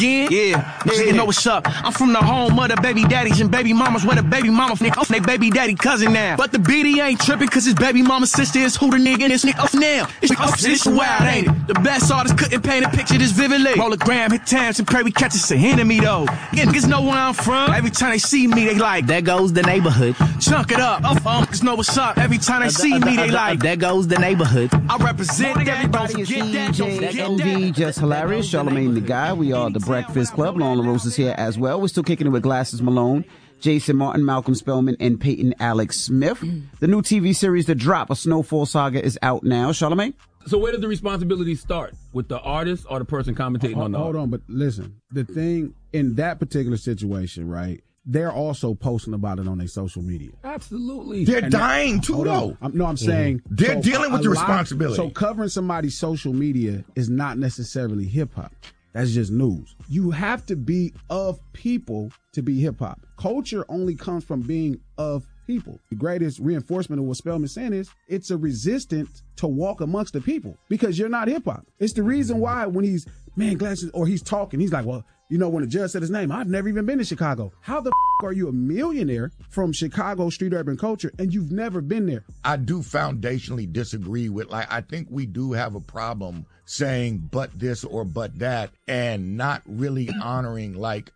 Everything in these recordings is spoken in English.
Yeah, you know what's up. I'm from the home of the baby daddies and baby mamas, where the baby mama they baby daddy cousin now. But the BD ain't tripping cause his baby mama's sister is who the nigga and this nigga up now. It's wild, ain't it? The best artists couldn't paint a picture this vividly. Hologram, hit times and pray we catch us a enemy though. Yeah, niggas know where I'm from. Every time they see me, they like, there goes the neighborhood. Chunk it up. Niggas know what's up. Every time they see me, they like, there goes the neighborhood. I represent that. Everybody, it's DJ OD, Just Hilarious, Charlamagne the Guy. We are the Breakfast Club. Lauren LaRose is here as well. We're still kicking it with Glasses Malone, Jason Martin, Malcolm Spellman, and Peyton Alex Smith. The new TV series, The Drop, A Snowfall Saga, is out now. Charlamagne? So where does the responsibility start? With the artist or the person commentating on the Hold on, but listen. The thing in that particular situation, right, they're also posting about it on their social media. Absolutely. They're dying too, though. I'm saying they're dealing with the responsibility. So covering somebody's social media is not necessarily hip-hop. That's just news. You have to be of people to be hip-hop. Culture only comes from being of people. The greatest reinforcement of what Spellman's saying is it's a resistance to walk amongst the people because you're not hip-hop. It's the reason why when he's, Glasses, or he's talking, he's like, well, you know, when the judge said his name, I've never even been to Chicago. How the are you a millionaire from Chicago street urban culture and you've never been there? I do foundationally disagree with, I think we do have a problem saying but this or but that and not really honoring,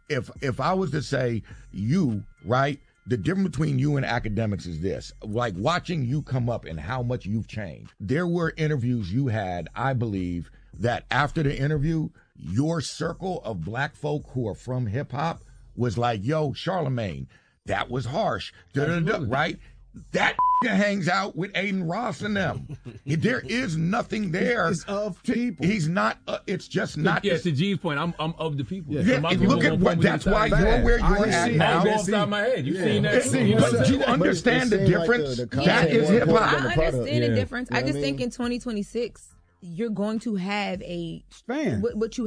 if I was to say you, right, the difference between you and academics is this, watching you come up and how much you've changed. There were interviews you had, I believe, that after the interview, your circle of black folk who are from hip hop was like, yo, Charlamagne, that was harsh. Right? That hangs out with Aiden Ross and them. There is nothing there. It's of people. He's not, it's just not. Yeah, to G's point, I'm of the people. Yeah, so look at what, that's why you're where you're at now. I'll go outside my head. You've seen that. But you understand the difference? That is hip hop. I understand the difference. I just think in 2026, you're going to have a fan,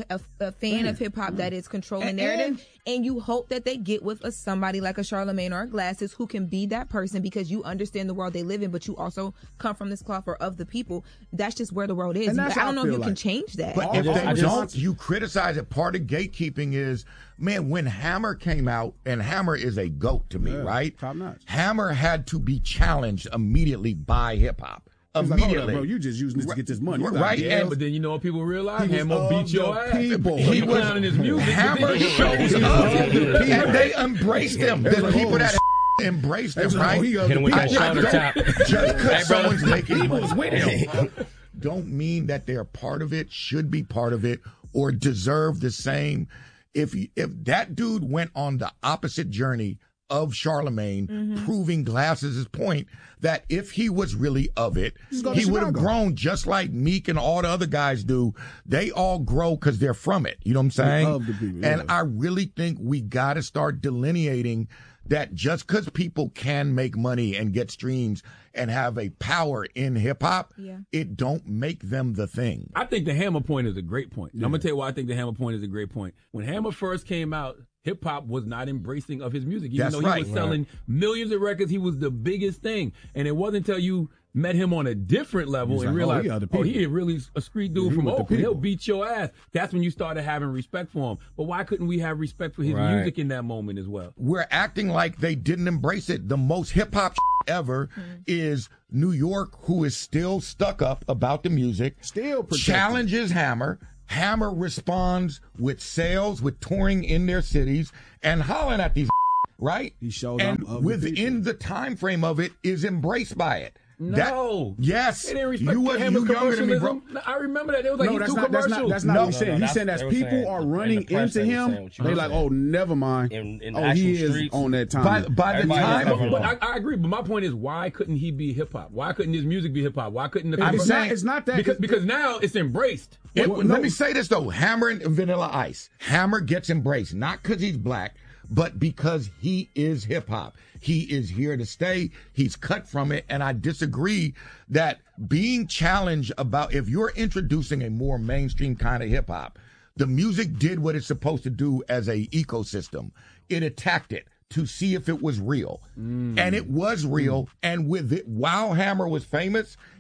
a fan of hip hop that is controlling narrative, and you hope that they get with somebody like a Charlamagne or a Glasses who can be that person because you understand the world they live in, but you also come from this cloth or of the people. That's just where the world is. I don't know if you can change that. But if they don't, you criticize it. Part of gatekeeping is, when Hammer came out, and Hammer is a GOAT to me, right? Top notch. Hammer had to be challenged immediately by hip hop. Immediately. Like, bro, you just using this to get this money. Right. But then you know what people realize? Hammer beat your ass. He was clowning his music. Hammer shows up. And they embraced him. The people that embraced him, right? Hit him with that shoulder tap. Just because someone's making money with him don't mean that they're part of it, should be part of it, or deserve the same. If that dude went on the opposite journey of Charlamagne, proving Glasses' point that if he was really of it, he would have grown just like Meek and all the other guys do. They all grow because they're from it. You know what I'm saying? People, and I really think we got to start delineating that just because people can make money and get streams and have a power in hip hop, it don't make them the thing. I think the Hammer point is a great point. I'm gonna tell you why I think the Hammer point is a great point. When Hammer first came out, hip hop was not embracing of his music. Even though he was selling millions of records, he was the biggest thing. And it wasn't until you met him on a different level and realized, he really a street dude from Oakland. He'll beat your ass. That's when you started having respect for him. But why couldn't we have respect for his music in that moment as well? We're acting like they didn't embrace it. The most hip hop ever is New York, who is still stuck up about the music, still challenges Hammer. Hammer responds with sales, with touring in their cities, and hollering at these, right? He showed and up within the time frame of it is embraced by it. No. Yes. They didn't respect you younger than me, bro. I remember that. It was like that's not what he's saying. He's saying as people are running into him, they like, oh, never mind. He is streets. On that time. By the time. But I agree. But my point is, why couldn't he be hip hop? Why couldn't his music be hip hop? Why couldn't the people? It's not that. Because now it's embraced. Let me say this though. Hammer and Vanilla Ice. Hammer gets embraced, not because he's black, but because he is hip hop. He is here to stay. He's cut from it. And I disagree that being challenged about if you're introducing a more mainstream kind of hip hop, the music did what it's supposed to do as a ecosystem. It attacked it to see if it was real. And it was real. And with it, while Hammer was famous,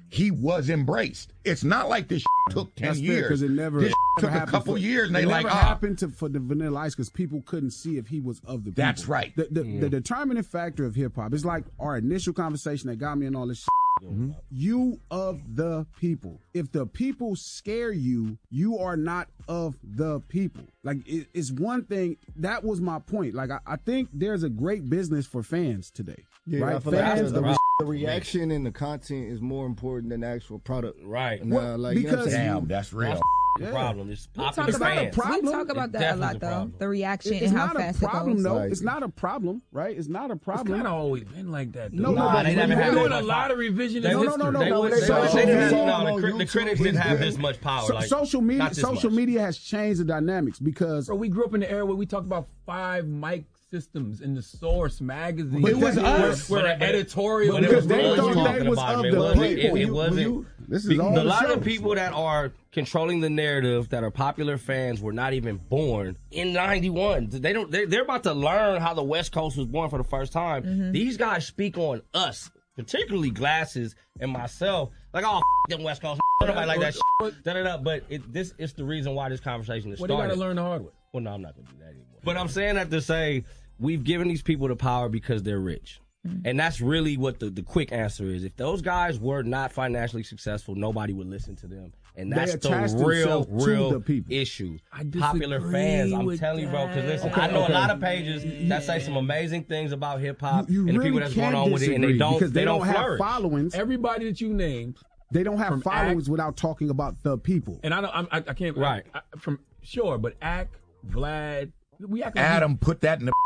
he was embraced. It's not like this took 10 years. Because it never took a couple years, and they never happened for the Vanilla Ice because people couldn't see if he was of the people. That's right. The determining factor of hip hop is like our initial conversation that got me in all this. Mm-hmm. You of the people. If the people scare you, you are not of the people. Like it's one thing. That was my point. Like I think there's a great business for fans today. Yeah, right? I feel fans, like the reaction and the content is more important than the actual product. Right. Well, because that's real. The problem is we talk about that a lot, though. The reaction and how fast it goes. It's not a problem, though. It's not a problem, right? It's not a problem. It's kind of always been like that, though. No, they never had a lot of revisionist history. The critics didn't have this much power. Social media has changed the dynamics because... Bro, we grew up in the era where we talked about 5 mic systems in the Source magazine. It was us. Where an editorial... Because they thought they was of the people. It wasn't... A lot of the people that are controlling the narrative that are popular fans were not even born in 91. They're about to learn how the West Coast was born for the first time. Mm-hmm. These guys speak on us, particularly Glasses and myself, like, oh, them West Coast, nobody like that shit. But this is the reason why this conversation is started. They got to learn the hard way. Well, no, I'm not going to do that anymore. But I'm saying that to say we've given these people the power because they're rich. And that's really what the quick answer is. If those guys were not financially successful, nobody would listen to them. And that's the real issue. Popular fans, I'm telling you, bro, because listen, I know a lot of pages that say some amazing things about hip-hop and the people that's going on with it, and they don't have followings. Everybody that you named, they don't have followings without talking about the people. And I can't... Right. But Ack, Vlad... Adam put that in the...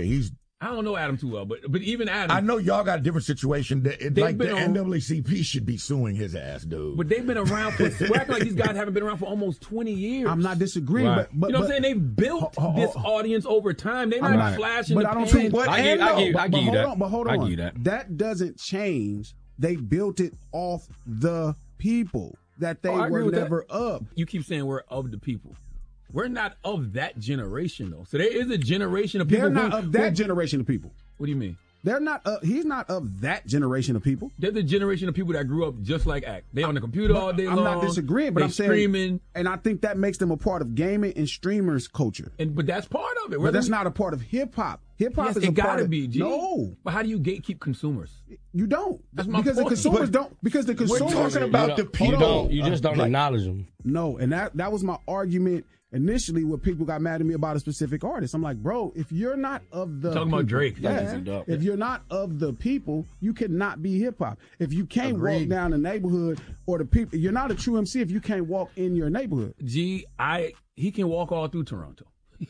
I don't know Adam too well, but even Adam. I know y'all got a different situation. Like the NAACP should be suing his ass, dude. But they've been around for. We're acting like these guys haven't been around for almost 20 years. I'm not disagreeing, right. but you know what I'm saying? They've built this audience over time. They're not flashing. But I don't think. I give you that. But hold on. That doesn't change. They built it off the people that they were never of. You keep saying we're of the people. We're not of that generation, though. So there is a generation of people. They're not of that generation of people. What do you mean? They're not. He's not of that generation of people. They're the generation of people that grew up just like Act. They on the computer all day long. I'm not disagreeing, but I'm saying streaming, and I think that makes them a part of gaming and streamers culture. But that's part of it. But that's not a part of hip hop. Hip hop is a part of it. No, but how do you gatekeep consumers? You don't. That's my because point. The consumers don't. Because the consumers we're talking about the people. You just don't acknowledge them. No, and that was my argument. Initially, what people got mad at me about a specific artist, I'm like, bro, if you're not of the talking about Drake, if you're not of the people, you cannot be hip hop. If you can't walk down the neighborhood or the people, you're not a true MC if you can't walk in your neighborhood. He can walk all through Toronto.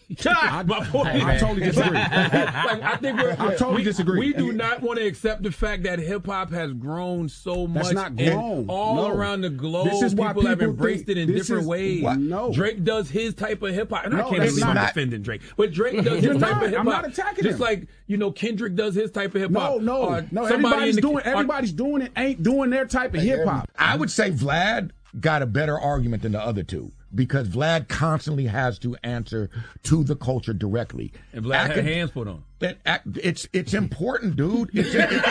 I totally disagree. I totally disagree. We do not want to accept the fact that hip hop has grown so much. That's not grown. All around the globe, people have embraced it in different ways. No. Drake does his type of hip hop, and I can't believe I'm defending Drake, but Drake does his type of hip hop. I'm not attacking just like Kendrick does his type of hip hop. No. Everybody's doing it. Ain't doing their type of hip hop. I would say Vlad got a better argument than the other two. Because Vlad constantly has to answer to the culture directly. And Vlad had hands put on. It's important, dude. I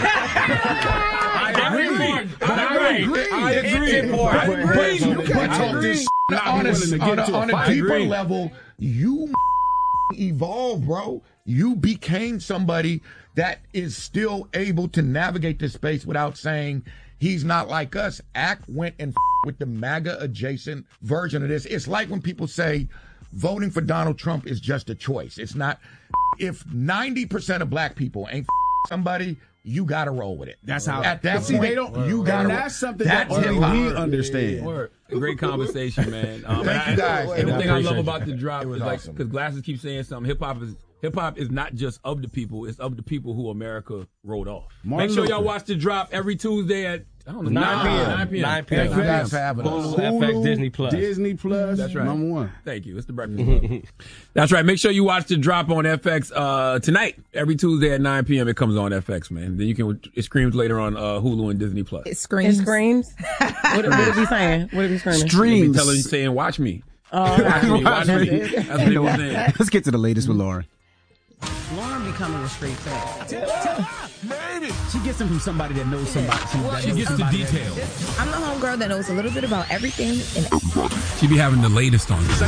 agree. You can't talk this on a deeper level. You evolved, bro. You became somebody that is still able to navigate this space without saying he's not like us. Act went and with the MAGA adjacent version of this. It's like when people say voting for Donald Trump is just a choice. It's not. If 90% of black people ain't somebody, you got to roll with it. That's how. At that point, they don't. You got to. That's something that only we understand. Great conversation, man. Thank you guys. Everything I love about the drop is like because Glasses keep saying something. Hip hop is not just of the people; it's of the people who America wrote off. Make sure y'all watch the drop every Tuesday at 9 p.m. Thank you guys for having us. FX Disney Plus. Disney Plus. That's right. Number one. Thank you. It's the Breakfast Club. That's right. Make sure you watch the drop on FX tonight. Every Tuesday at 9 p.m. it comes on FX, man. Then it streams later on Hulu and Disney Plus. It screams. What are we saying? What are we screaming? Streams. Telling you saying, watch me. Watch me. That's what he was saying. Let's get to the latest with Lauren. Lauren ain't coming with straight facts. She gets them from somebody that knows somebody. She gets the details. I'm the homegirl that knows a little bit about everything and She be having the latest on this.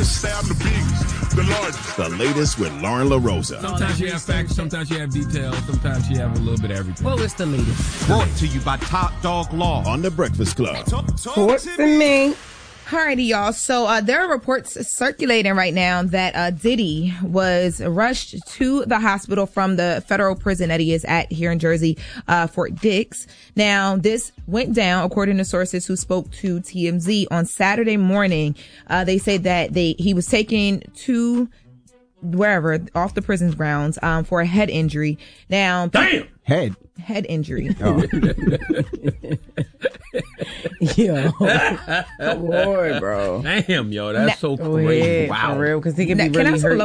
The latest with Lauren LaRosa. Sometimes she have facts, sometimes she have details, sometimes she have a little bit of everything. Well, it's the latest. Brought to you by Top Dog Law on The Breakfast Club. Talk to me. Alrighty, y'all. So there are reports circulating right now that Diddy was rushed to the hospital from the federal prison that he is at here in Jersey, Fort Dix. Now, this went down according to sources who spoke to TMZ on Saturday morning. They said that he was taken to wherever off the prison's grounds for a head injury. Now, damn, head injury. Oh. Yo, Lord, bro. Damn, yo, that's so crazy. Wow, for real, because he can be really hurt.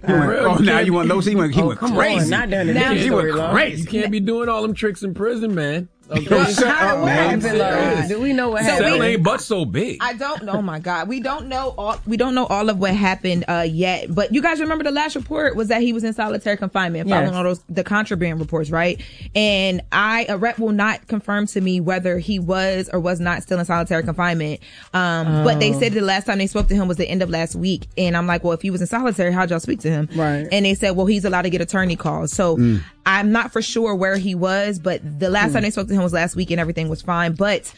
Now you want lotion? He went crazy. Not during the He went crazy. You can't be doing all them tricks in prison, man. Okay. Shut up, man. Do we know what happened? Cell ain't but so big. I don't know. My God, we don't know all of what happened yet. But you guys remember the last report was that he was in solitary confinement, following all the contraband reports, right? And a rep will not confirm to me whether he was or was not still in solitary confinement. But they said the last time they spoke to him was the end of last week. And I'm like, well, if he was in solitary, how'd y'all speak to him? Right. And they said, well, he's allowed to get attorney calls. So I'm not for sure where he was, but the last time they spoke to him was last week and everything was fine. But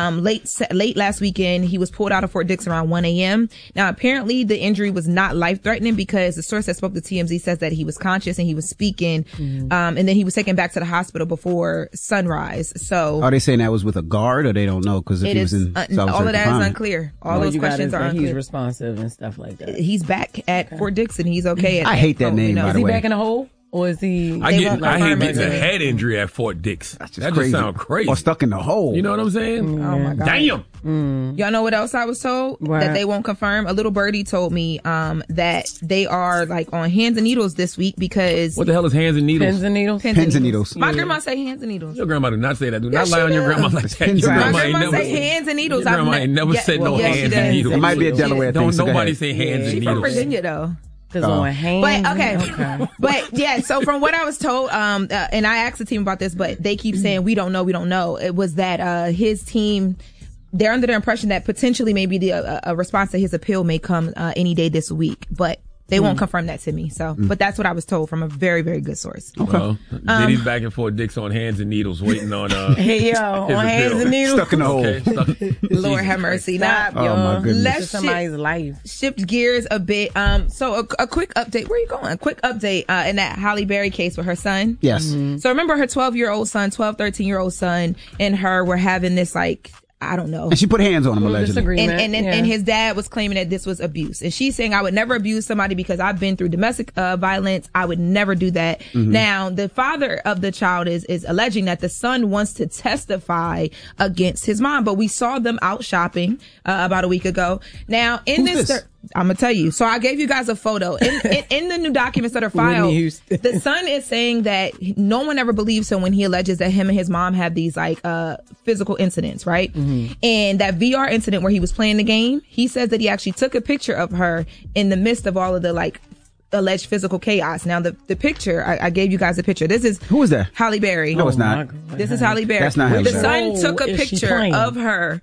late last weekend, he was pulled out of Fort Dix around 1 a.m. Now, apparently the injury was not life-threatening because the source that spoke to TMZ says that he was conscious and he was speaking, and then he was taken back to the hospital before sunrise. So are they saying that was with a guard, or they don't know? Because if he was in solitary all of that confinement. is unclear. All those questions are unclear. He's responsive and stuff like that. He's back at Fort Dix and he's okay. I hate that name, by Is the he way. back in the hole? Or is he? I hate getting a head injury at Fort Dix. That just sounds crazy. Or stuck in the hole. You know what I'm saying? Oh my God. Damn. Y'all know what else I was told? What? That they won't confirm. A little birdie told me that they are like on hands and needles this week because What the hell is hands and needles? Pins and needles? Pins and needles. My grandma say hands and needles. Your grandma did not say that. Do not Yes, lie on she your grandma does. like that. Pins Your and grandma My ain't grandma never say hands and needles. Your grandma ain't never said no hands and needles. It might be a Delaware thing. Don't so go nobody ahead. say hands and She's needles. from Virginia though. Because on hands. But okay. But yeah, so from what I was told, and I asked the team about this, but they keep saying we don't know. It was that his team, they're under the impression that potentially maybe a response to his appeal may come any day this week, but they won't confirm that to me. So, but that's what I was told from a very, very good source. Okay. Well, Diddy's back and forth, Dix on hands and needles, waiting on Hey, yo, on hands and needles. Stuck in the hole. Okay, Lord have mercy. Stop, Oh, yo. my goodness. Let's somebody's life. shift gears a bit. So a quick update. Where are you going? A quick update in that Halle Berry case with her son. Yes. So remember her 13-year-old son and her were having this like, I don't know. And she put hands on him, allegedly. And his dad was claiming that this was abuse. And she's saying, I would never abuse somebody because I've been through domestic violence. I would never do that. Now, the father of the child is alleging that the son wants to testify against his mom. But we saw them out shopping about a week ago. Now, in Who's this? I'm going to tell you. So I gave you guys a photo. In the new documents that are filed, the son is saying that no one ever believes him when he alleges that him and his mom have these like physical incidents, right? And that VR incident where he was playing the game, he says that he actually took a picture of her in the midst of all of the like alleged physical chaos. Now the picture, I gave you guys a picture. This is Who is that? Halle Berry. No, it's not. This is Halle Berry. That's not Halle The Berry. son took a Is she picture playing? of her.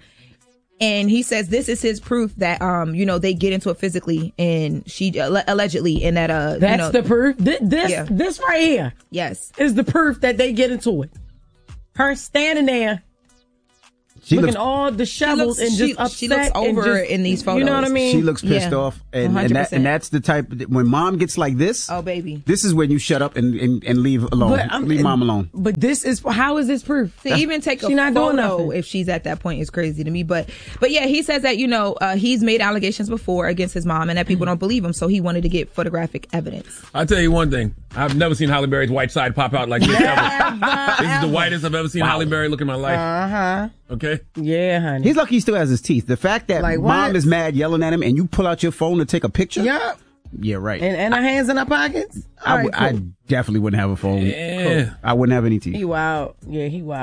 And he says this is his proof that they get into it physically and she allegedly and that That's the proof. This right here yes is the proof that they get into it. Her standing there. Looking all disheveled and just upset. She looks over in these photos. You know what I mean? She looks pissed Yeah. off, and 100%. that's the type. When mom gets like this, Oh baby. this is when you shut up and leave alone. Leave mom alone. But how is this proof? To even take a She not doing photo nothing. if she's at that point is crazy to me. But yeah, he says that he's made allegations before against his mom and that people don't believe him, so he wanted to get photographic evidence. I'll tell you one thing. I've never seen Halle Berry's white side pop out like this ever. This is the whitest I've ever seen Halle Berry look in my life. Okay? Yeah, honey. He's lucky he still has his teeth. The fact that Like mom what? is mad yelling at him and you pull out your phone to take a picture. Yeah. Yeah, right. And her hands in her pockets? All right, I cool. definitely wouldn't have a phone. Yeah. I wouldn't have any teeth. He wild. Yeah, he wild.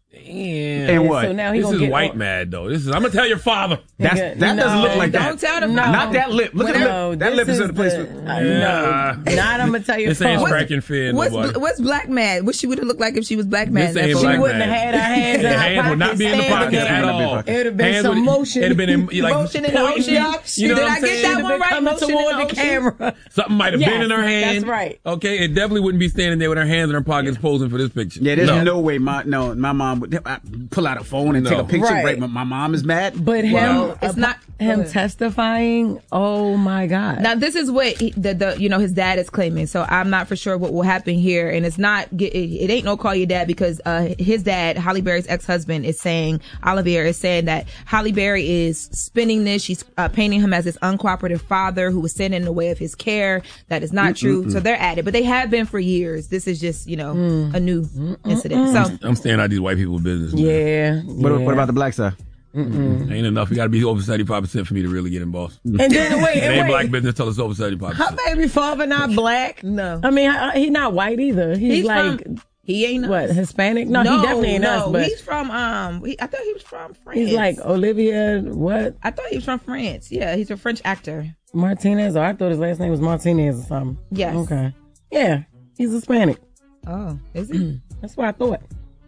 Damn. And what? So now he this gonna is white mad though. This is. I'm gonna tell your father. That doesn't look like that. Don't tell them. Not that lip. Look at the lip. That lip is in the place. No, not I'm gonna tell your This ain't father. scratching fear. What's black mad? What she would have looked like if she was black mad? This ain't She black wouldn't mad. have had her hands in The her hands pockets. would not be in the standing pockets there. at all. It would have been Hands some motion. It'd have been in, like Motion in the ocean. You know Did what I I'm get saying? that one right? Coming Motion in toward the the ocean. camera. Something might have been in her Yes, hand. that's right. Okay, it definitely wouldn't be standing there with her hands in her pockets posing for this picture. Yeah, there's no way my mom would pull out a phone and take a picture. Right. My mom is mad. But it's not him testifying. Oh my God! Now this is what his dad is claiming. So I'm not for sure what will happen here, and it's not. It ain't no call your dad because his dad, Halle Berry's ex-husband, is saying Olivier is saying that Halle Berry is spinning this. She's painting him as this uncooperative father who was standing in the way of his care. That is not true. So they're at it, but they have been for years. This is just a new incident. So I'm staying out of these white people's business. Yeah. What about the black side? Ain't enough. You got to be over 75% for me to really get involved. And then wait, it ain't black business till it's over 75%. Her baby father not black. No, I mean he not white either. He's like he ain't what Hispanic? No, he definitely ain't us. But he's from I thought he was from France. He's like Olivia. What? I thought he was from France. Yeah, he's a French actor. Martinez. Or I thought his last name was Martinez or something. Yes. Okay. Yeah, he's Hispanic. Oh, is he? That's what I thought.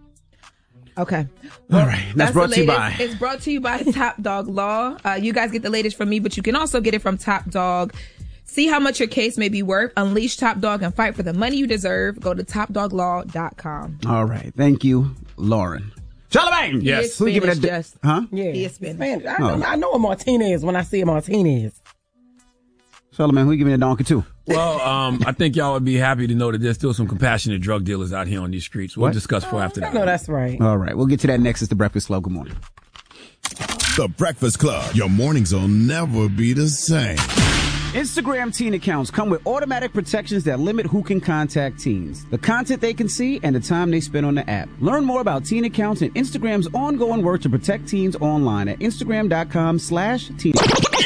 Okay. All right. That's brought to you by. It's brought to you by Top Dog Law. You guys get the latest from me, but you can also get it from Top Dog. See how much your case may be worth. Unleash Top Dog and fight for the money you deserve. Go to topdoglaw.com. All right. Thank you, Lauren. Charlamagne! Yes. Who giving that? Just. Huh? Yeah. He is Spanish. I know a Martinez when I see a Martinez. Charlamagne, who you giving that donkey to? Well, I think y'all would be happy to know that there's still some compassionate drug dealers out here on these streets. We'll discuss for after that. No, that's right. All right. We'll get to that next. It's the Breakfast Club. Good morning. The Breakfast Club. Your mornings will never be the same. Instagram teen accounts come with automatic protections that limit who can contact teens, the content they can see, and the time they spend on the app. Learn more about teen accounts and Instagram's ongoing work to protect teens online at Instagram.com/teen.